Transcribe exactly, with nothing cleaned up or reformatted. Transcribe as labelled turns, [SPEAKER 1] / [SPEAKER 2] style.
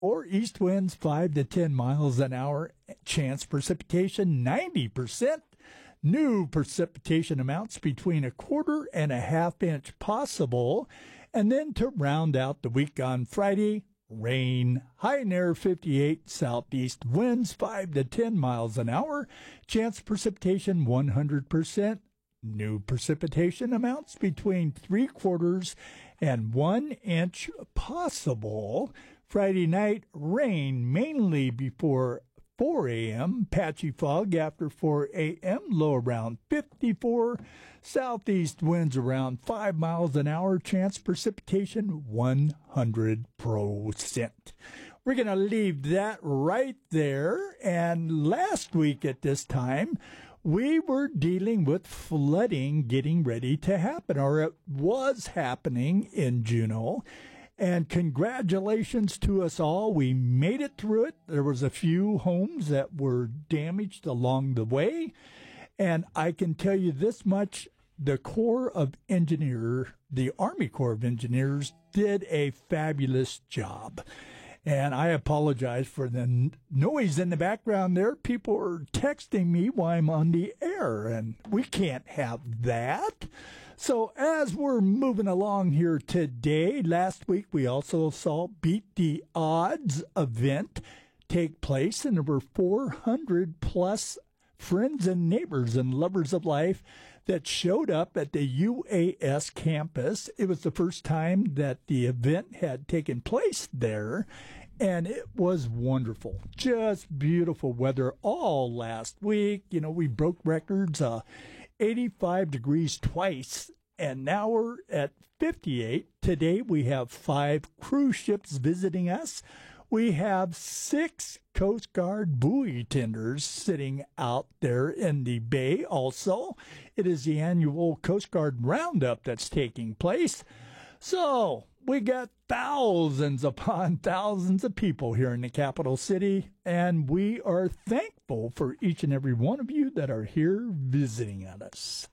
[SPEAKER 1] Or east winds five to ten miles an hour. Chance precipitation ninety percent. New precipitation amounts between a quarter and a half inch possible. And then to round out the week on Friday, rain, high near fifty-eight, southeast winds five to ten miles an hour. Chance precipitation one hundred percent. New precipitation amounts between three quarters and one inch possible. Friday night, rain mainly before four a.m., patchy fog after four a.m., low around fifty-four, southeast winds around five miles an hour, chance precipitation one hundred percent. We're going to leave that right there, and last week at this time, we were dealing with flooding getting ready to happen, or it was happening in Juneau. And congratulations to us all. We made it through it. There was a few homes that were damaged along the way. And I can tell you this much, the Corps of Engineers, the Army Corps of Engineers, did a fabulous job. And I apologize for the noise in the background there. People are texting me while I'm on the air, and we can't have that. So as we're moving along here today, last week we also saw Beat the Odds event take place, and there were four hundred plus friends and neighbors and lovers of life that showed up at the U A S campus. It was the first time that the event had taken place there, and it was wonderful. Just beautiful weather all last week. You know, we broke records, uh, eighty-five degrees twice, and now we're at fifty-eight. Today we have five cruise ships visiting us. We have six Coast Guard buoy tenders sitting out there in the bay also. It is the annual Coast Guard roundup that's taking place. So we got thousands upon thousands of people here in the capital city, and we are thankful for each and every one of you that are here visiting us.